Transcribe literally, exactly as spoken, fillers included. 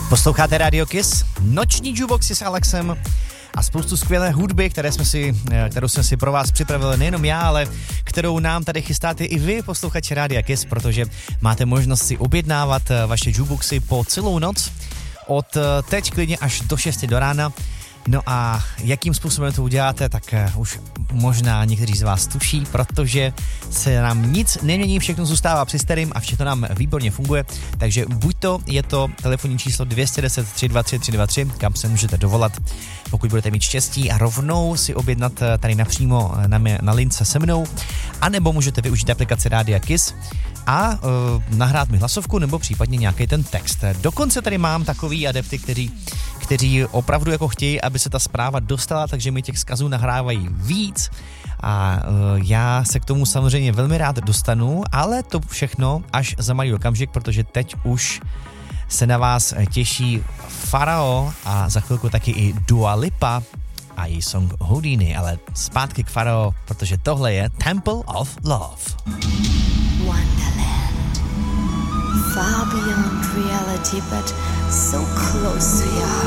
Posloucháte Radio Kiss, noční jukeboxy s Alexem a spoustu skvělé hudby, které jsme si, kterou jsme si pro vás připravili nejenom já, ale kterou nám tady chystáte i vy, posluchači Rádia Kiss, protože máte možnost si objednávat vaše jukeboxy po celou noc, od teď klidně až do šesti do rána. No a jakým způsobem to uděláte, tak už možná někteří z vás tuší, protože se nám nic nemění, všechno zůstává při starým a všechno nám výborně funguje, takže buď to je to telefonní číslo dvě jedna nula tři dva tři tři dva tři, kam se můžete dovolat, pokud budete mít štěstí a rovnou si objednat tady napřímo na, mě, na lince se mnou, anebo můžete využít aplikaci Rádia Kiss a uh, nahrát mi hlasovku nebo případně nějaký ten text. Dokonce tady mám takový adepty, kteří, kteří opravdu jako chtějí, aby se ta zpráva dostala, takže mi těch vzkazů nahrávají víc a uh, já se k tomu samozřejmě velmi rád dostanu, ale to všechno až za malý okamžik, protože teď už se na vás těší Pharao a za chvilku taky i Dua Lipa a její song Houdini, ale zpátky k Pharao, protože tohle je Temple of Love. Wonderland, far beyond reality, but so close to your heart.